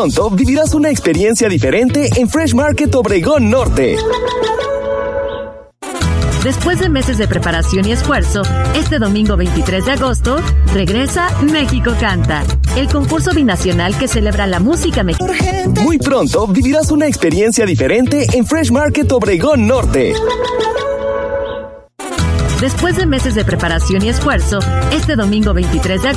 pronto vivirás una experiencia diferente en Fresh Market Obregón Norte. Después de meses de preparación y esfuerzo, este domingo 23 de agosto, regresa México Canta, el concurso binacional que celebra la música mexicana. Muy pronto vivirás una experiencia diferente en Fresh Market Obregón Norte. Después de meses de preparación y esfuerzo, este domingo 23 de agosto,